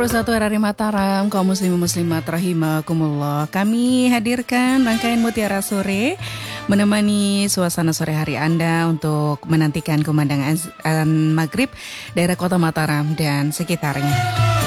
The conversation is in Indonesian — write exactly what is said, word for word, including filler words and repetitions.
puluh satu R R I Mataram, kaum muslimin muslimat rahimakumullah. Kami hadirkan rangkaian Mutiara Sore menemani suasana sore hari Anda untuk menantikan kemandangan azan maghrib daerah Kota Mataram dan sekitarnya.